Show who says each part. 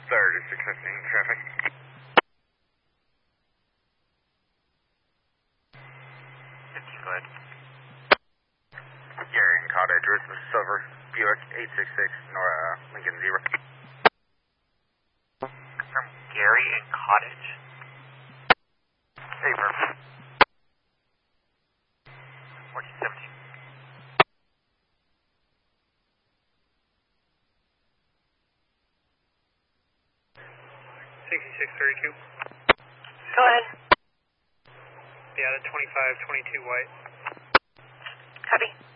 Speaker 1: 3615 traffic. Go ahead. Gary and Cottage, Richmond Silver, Buick 866, Lincoln 0. From Gary and Cottage? Hey, perfect. 1417.
Speaker 2: 6632.
Speaker 3: Go ahead.
Speaker 2: Yeah, 2522 white.
Speaker 3: Copy.